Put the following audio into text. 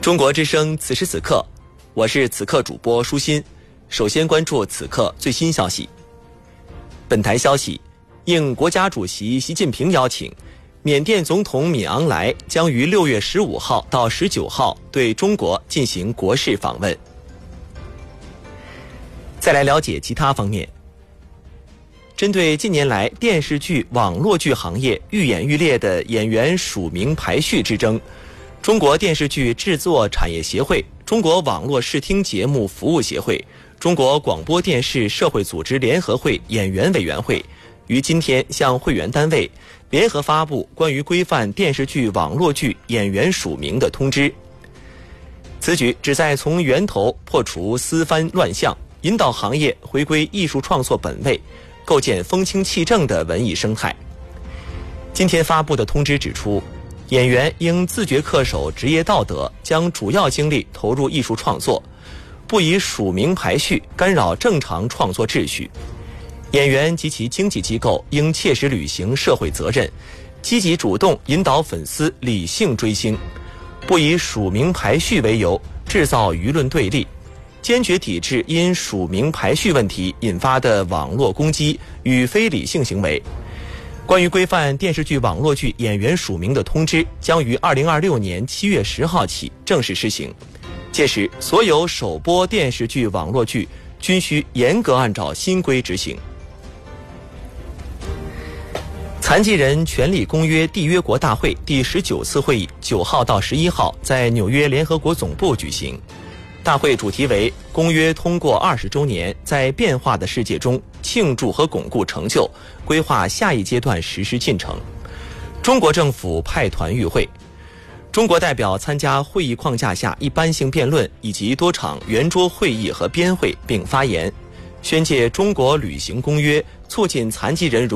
中国之声此时此刻，我是此刻主播舒心。首先关注此刻最新消息。本台消息，应国家主席习近平邀请，缅甸总统敏昂莱将于6月15号到19号对中国进行国事访问。再来了解其他方面。针对近年来电视剧、网络剧行业愈演愈烈的演员署名排序之争，中国电视剧制作产业协会、中国网络视听节目服务协会、中国广播电视社会组织联合会演员委员会于今天向会员单位联合发布关于规范电视剧、网络剧演员署名的通知。此举旨在从源头破除私翻乱象，引导行业回归艺术创作本位，构建风清气正的文艺生态。今天发布的通知指出，演员应自觉恪守职业道德，将主要精力投入艺术创作，不以署名排序干扰正常创作秩序。演员及其经纪机构应切实履行社会责任，积极主动引导粉丝理性追星，不以署名排序为由制造舆论对立，坚决抵制因署名排序问题引发的网络攻击与非理性行为。关于规范电视剧、网络剧演员署名的通知将于2026年7月10号起正式施行，届时所有首播电视剧、网络剧均需严格按照新规执行。残疾人权利公约缔约国大会第19次会议9号到11号在纽约联合国总部举行。大会主题为公约通过20周年，在变化的世界中庆祝和巩固成就，规划下一阶段实施进程。中国政府派团与会，中国代表参加会议框架下一般性辩论以及多场圆桌会议和边会并发言，宣介中国履行公约，促进残疾人